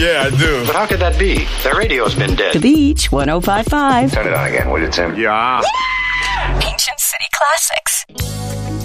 Yeah, I do. But how could that be? The radio's been dead. The Beach 105.5. Turn it on again, will you, Tim? Yeah. Ancient City Classics.